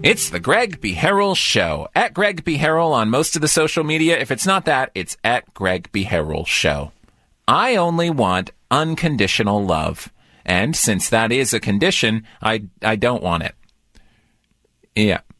It's the Greg B. Harrell Show. At Greg B. Harrell on most of the social media. If it's not that, it's at Greg B. Harrell Show. I only want unconditional love. And since that is a condition, I don't want it. Yeah.